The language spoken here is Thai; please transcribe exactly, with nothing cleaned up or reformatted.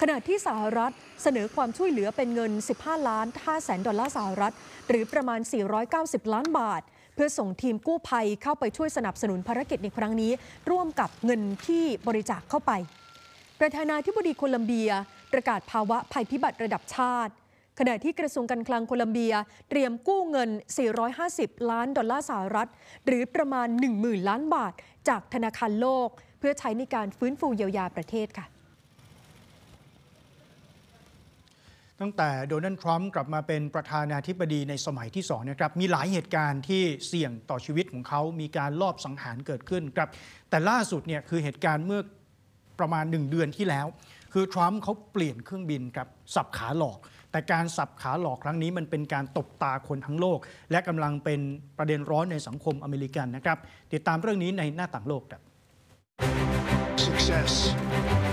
ณะที่สหรัฐเสนอความช่วยเหลือเป็นเงินสิบห้าล้านห้าแสนดอลลาร์สหรัฐหรือประมาณสี่ร้อยเก้าสิบล้านบาทเพื่อส่งทีมกู้ภัยเข้าไปช่วยสนับสนุนภารกิจในครั้งนี้ร่วมกับเงินที่บริจาคเข้าไปประธานาธิบดีโคลัมเบียประกาศภาวะภัยพิบัติระดับชาติขณะที่กระทรวงการคลังโคลัมเบียเตรียมกู้เงินสี่ร้อยห้าสิบล้านดอลลาร์สหรัฐหรือประมาณ หนึ่งหมื่น ล้านบาทจากธนาคารโลกเพื่อใช้ในการฟื้นฟูเยียวยาประเทศค่ะตั้งแต่โดนัลด์ทรัมป์กลับมาเป็นประธานาธิบดีในสมัยที่สองนะครับมีหลายเหตุการณ์ที่เสี่ยงต่อชีวิตของเขามีการลอบสังหารเกิดขึ้นครับแต่ล่าสุดเนี่ยคือเหตุการณ์เมื่อประมาณหนึ่งเดือนที่แล้วคือทรัมป์เขาเปลี่ยนเครื่องบินครับสับขาหลอกแต่การสับขาหลอกครั้งนี้มันเป็นการตบตาคนทั้งโลกและกำลังเป็นประเด็นร้อนในสังคมอเมริกันนะครับติดตามเรื่องนี้ในหน้าต่างโลกครับ Success